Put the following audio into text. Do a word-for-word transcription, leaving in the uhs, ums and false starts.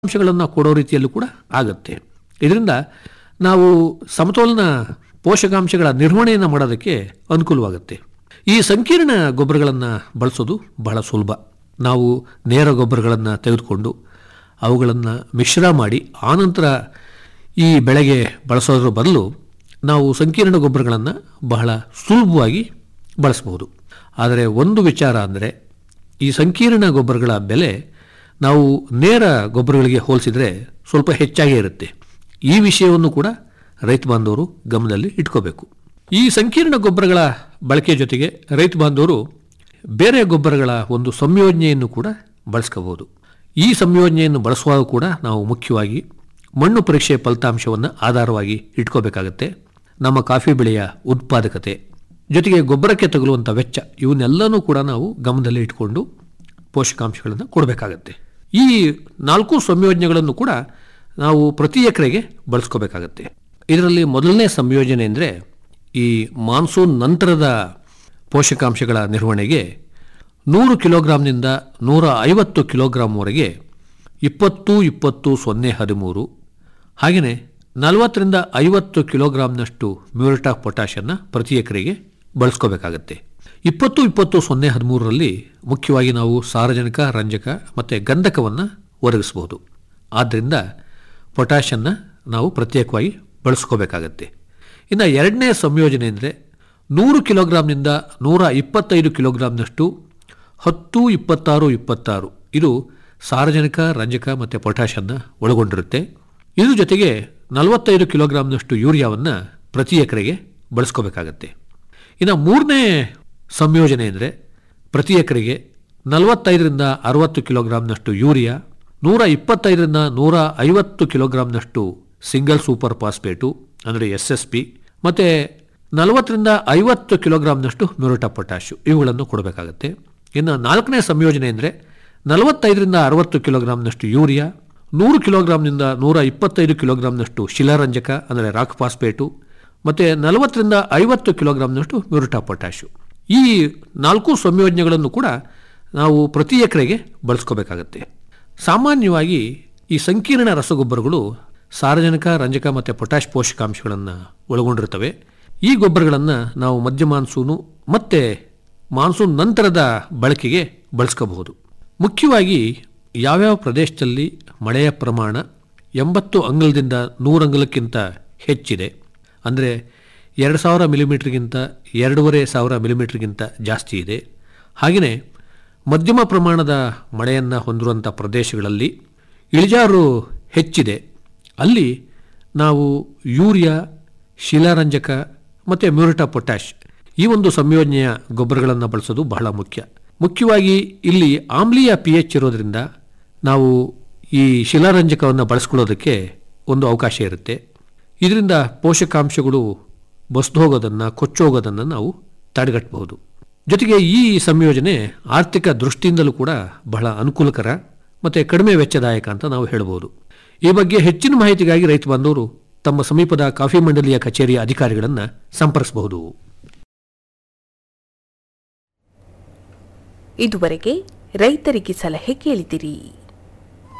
ಅಂಶಗಳನ್ನು ಕೊಡೋ ರೀತಿಯಲ್ಲೂ ಕೂಡ ಆಗುತ್ತೆ. ಇದರಿಂದ ನಾವು ಸಮತೋಲನ ಪೋಷಕಾಂಶಗಳ ನಿರ್ವಹಣೆಯನ್ನು ಮಾಡೋದಕ್ಕೆ ಅನುಕೂಲವಾಗುತ್ತೆ. ಈ ಸಂಕೀರ್ಣ ಗೊಬ್ಬರಗಳನ್ನು ಬಳಸೋದು ಬಹಳ ಸುಲಭ. ನಾವು ನೇರ ಗೊಬ್ಬರಗಳನ್ನು ತೆಗೆದುಕೊಂಡು ಅವುಗಳನ್ನು ಮಿಶ್ರ ಮಾಡಿ ಆನಂತರ ಈ ಬೆಳೆಗೆ ಬಳಸೋದ್ರ ಬದಲು ನಾವು ಸಂಕೀರ್ಣ ಗೊಬ್ಬರಗಳನ್ನು ಬಹಳ ಸುಲಭವಾಗಿ ಬಳಸಬಹುದು. ಆದರೆ ಒಂದು ವಿಚಾರ ಅಂದರೆ ಈ ಸಂಕೀರ್ಣ ಗೊಬ್ಬರಗಳ ಬೆಲೆ ನಾವು ನೇರ ಗೊಬ್ಬರಗಳಿಗೆ ಹೋಲಿಸಿದರೆ ಸ್ವಲ್ಪ ಹೆಚ್ಚಾಗೇ ಇರುತ್ತೆ. ಈ ವಿಷಯವನ್ನು ಕೂಡ ರೈತ ಬಾಂಧವರು ಗಮನದಲ್ಲಿ ಇಟ್ಕೋಬೇಕು. ಈ ಸಂಕೀರ್ಣ ಗೊಬ್ಬರಗಳ ಬಳಕೆ ಜೊತೆಗೆ ರೈತ ಬಾಂಧವರು ಬೇರೆ ಗೊಬ್ಬರಗಳ ಒಂದು ಸಂಯೋಜನೆಯನ್ನು ಕೂಡ ಬಳಸ್ಕೋಬಹುದು. ಈ ಸಂಯೋಜನೆಯನ್ನು ಬಳಸುವಾಗ ಕೂಡ ನಾವು ಮುಖ್ಯವಾಗಿ ಮಣ್ಣು ಪರೀಕ್ಷೆ ಫಲಿತಾಂಶವನ್ನು ಆಧಾರವಾಗಿ ಇಟ್ಕೋಬೇಕಾಗತ್ತೆ. ನಮ್ಮ ಕಾಫಿ ಬೆಳೆಯ ಉತ್ಪಾದಕತೆ ಜೊತೆಗೆ ಗೊಬ್ಬರಕ್ಕೆ ತಗುಲುವಂಥ ವೆಚ್ಚ ಇವನ್ನೆಲ್ಲನೂ ಕೂಡ ನಾವು ಗಮನದಲ್ಲಿ ಇಟ್ಕೊಂಡು ಪೋಷಕಾಂಶಗಳನ್ನು ಕೊಡಬೇಕಾಗತ್ತೆ. ಈ ನಾಲ್ಕು ಸಂಯೋಜನೆಗಳನ್ನು ಕೂಡ ನಾವು ಪ್ರತಿ ಎಕರೆಗೆ ಬಳಸ್ಕೋಬೇಕಾಗತ್ತೆ. ಇದರಲ್ಲಿ ಮೊದಲನೇ ಸಂಯೋಜನೆ ಅಂದರೆ ಈ ಮಾನ್ಸೂನ್ ನಂತರದ ಪೋಷಕಾಂಶಗಳ ನಿರ್ವಹಣೆಗೆ ನೂರು ಕಿಲೋಗ್ರಾಂನಿಂದ ನೂರ ಐವತ್ತು ಕಿಲೋಗ್ರಾಂವರೆಗೆ ಇಪ್ಪತ್ತು ಇಪ್ಪತ್ತು ಸೊನ್ನೆ ಹದಿಮೂರು ಹಾಗೆಯೇ ನಲವತ್ತರಿಂದ ಐವತ್ತು ಕಿಲೋಗ್ರಾಂನಷ್ಟು ಮ್ಯೂರೇಟ್ ಆಫ್ ಪೊಟ್ಯಾಷನ್ನು ಪ್ರತಿ ಎಕರೆಗೆ ಬಳಸ್ಕೋಬೇಕಾಗತ್ತೆ. ಇಪ್ಪತ್ತು ಇಪ್ಪತ್ತು ಸೊನ್ನೆ ಹದಿಮೂರರಲ್ಲಿ ಮುಖ್ಯವಾಗಿ ನಾವು ಸಾರಜನಕ, ರಂಜಕ ಮತ್ತು ಗಂಧಕವನ್ನು ಒದಗಿಸಬಹುದು. ಆದ್ದರಿಂದ ಪೊಟ್ಯಾಷನ್ನು ನಾವು ಪ್ರತ್ಯೇಕವಾಗಿ ಬಳಸ್ಕೋಬೇಕಾಗತ್ತೆ. ಇನ್ನು ಎರಡನೇ ಸಂಯೋಜನೆ ಅಂದರೆ ನೂರು ಕಿಲೋಗ್ರಾಂನಿಂದ ನೂರ ಇಪ್ಪತ್ತೈದು ಕಿಲೋಗ್ರಾಂನಷ್ಟು ಹತ್ತು ಇಪ್ಪತ್ತಾರು ಇಪ್ಪತ್ತಾರು ಇದು ಸಾರಜನಕ, ರಂಜಕ ಮತ್ತು ಪೊಟ್ಯಾಷನ್ನು ಒಳಗೊಂಡಿರುತ್ತೆ. ಇದ್ರ ಜೊತೆಗೆ ನಲವತ್ತೈದು ಕಿಲೋಗ್ರಾಂನಷ್ಟು ಯೂರಿಯಾವನ್ನು ಪ್ರತಿ ಎಕರೆಗೆ ಬಳಸ್ಕೋಬೇಕಾಗತ್ತೆ. ಇನ್ನು ಮೂರನೇ ಸಂಯೋಜನೆ ಅಂದರೆ ಪ್ರತಿ ಎಕರೆಗೆ ನಲವತ್ತೈದರಿಂದ ಅರವತ್ತು ಕಿಲೋಗ್ರಾಂನಷ್ಟು ಯೂರಿಯಾ, ನೂರ ಇಪ್ಪತ್ತೈದರಿಂದ ನೂರ ಐವತ್ತು ಕಿಲೋಗ್ರಾಂನಷ್ಟು ಸಿಂಗಲ್ ಸೂಪರ್ ಫಾಸ್ಫೇಟು ಅಂದರೆ ಎಸ್ ಎಸ್ ಪಿ ಮತ್ತು ನಲವತ್ತರಿಂದ ಐವತ್ತು ಕಿಲೋಗ್ರಾಂನಷ್ಟು ಮ್ಯೂರೇಟ್ ಆಫ್ ಪೊಟ್ಯಾಷು ಇವುಗಳನ್ನು ಕೊಡಬೇಕಾಗತ್ತೆ. ಇನ್ನು ನಾಲ್ಕನೇ ಸಂಯೋಜನೆ ಅಂದರೆ ನಲವತ್ತೈದರಿಂದ ಅರವತ್ತು ಕಿಲೋಗ್ರಾಂನಷ್ಟು ಯೂರಿಯಾ, ನೂರು ಕಿಲೋಗ್ರಾಂನಿಂದ ನೂರ ಇಪ್ಪತ್ತೈದು ಕಿಲೋಗ್ರಾಂನಷ್ಟು ಶಿಲಾರಂಜಕ ಅಂದರೆ ರಾಕ್ ಫಾಸ್ಫೇಟು ಮತ್ತು ನಲವತ್ತರಿಂದ ಐವತ್ತು ಕಿಲೋಗ್ರಾಂನಷ್ಟು ಮ್ಯೂರೇಟ್ ಆಫ್ ಪೊಟ್ಯಾಷು. ಈ ನಾಲ್ಕು ಸಂಯೋಜನೆಗಳನ್ನು ಕೂಡ ನಾವು ಪ್ರತಿ ಎಕರೆಗೆ ಬಳಸ್ಕೋಬೇಕಾಗತ್ತೆ. ಸಾಮಾನ್ಯವಾಗಿ ಈ ಸಂಕೀರ್ಣ ರಸಗೊಬ್ಬರಗಳು ಸಾರಜನಕ, ರಂಜಕ ಮತ್ತು ಪೊಟ್ಯಾಷ್ ಪೋಷಕಾಂಶಗಳನ್ನು ಒಳಗೊಂಡಿರ್ತವೆ. ಈ ಗೊಬ್ಬರಗಳನ್ನು ನಾವು ಮಧ್ಯ ಮಾನ್ಸೂನು ಮತ್ತು ಮಾನ್ಸೂನ್ ನಂತರದ ಬಳಕೆಗೆ ಬಳಸ್ಕೋಬಹುದು. ಮುಖ್ಯವಾಗಿ ಯಾವ್ಯಾವ ಪ್ರದೇಶದಲ್ಲಿ ಮಳೆಯ ಪ್ರಮಾಣ ಎಂಬತ್ತು ಅಂಗುಲದಿಂದ ನೂರು ಅಂಗುಲಕ್ಕಿಂತ ಹೆಚ್ಚಿದೆ ಅಂದರೆ ಎರಡು ಸಾವಿರ ಮಿಲಿಮೀಟ್ರಿಗಿಂತ ಎರಡೂವರೆ ಸಾವಿರ ಮಿಲಿಮೀಟ್ರಿಗಿಂತ ಜಾಸ್ತಿ ಇದೆ, ಹಾಗೆಯೇ ಮಧ್ಯಮ ಪ್ರಮಾಣದ ಮಳೆಯನ್ನು ಹೊಂದಿರುವಂಥ ಪ್ರದೇಶಗಳಲ್ಲಿ ಇಳಿಜಾರು ಹೆಚ್ಚಿದೆ, ಅಲ್ಲಿ ನಾವು ಯೂರಿಯಾ, ಶಿಲಾರಂಜಕ ಮತ್ತು ಮ್ಯೂರೇಟ್ ಆಫ್ ಪೊಟ್ಯಾಷ್ ಈ ಒಂದು ಸಂಯೋಜನೆಯ ಗೊಬ್ಬರಗಳನ್ನು ಬಳಸೋದು ಬಹಳ ಮುಖ್ಯ. ಮುಖ್ಯವಾಗಿ ಇಲ್ಲಿ ಆಮ್ಲೀಯ ಪಿ ಎಚ್ ಇರೋದರಿಂದ ನಾವು ಈ ಶಿಲಾರಂಜಕವನ್ನು ಬಳಸ್ಕೊಳ್ಳೋದಕ್ಕೆ ಒಂದು ಅವಕಾಶ ಇರುತ್ತೆ. ಇದರಿಂದ ಪೋಷಕಾಂಶಗಳು ಬಸ್ದು ಹೋಗೋದನ್ನು, ಕೊಚ್ಚೋಗೋದನ್ನು ನಾವು ತಡೆಗಟ್ಟಬಹುದು. ಜೊತೆಗೆ ಈ ಸಂಯೋಜನೆ ಆರ್ಥಿಕ ದೃಷ್ಟಿಯಿಂದಲೂ ಕೂಡ ಬಹಳ ಅನುಕೂಲಕರ ಮತ್ತು ಕಡಿಮೆ ವೆಚ್ಚದಾಯಕ ಅಂತ ನಾವು ಹೇಳ್ಬೋದು. ಈ ಬಗ್ಗೆ ಹೆಚ್ಚಿನ ಮಾಹಿತಿಗಾಗಿ ರೈತ ಬಾಂಧವರು ತಮ್ಮ ಸಮೀಪದ ಕಾಫಿ ಮಂಡಲಿಯ ಕಚೇರಿಯ ಅಧಿಕಾರಿಗಳನ್ನು ಸಂಪರ್ಕಿಸಬಹುದು. ಇದುವರೆಗೆ ರೈತರಿಗೆ ಸಲಹೆ ಕೇಳಿದಿರಿ.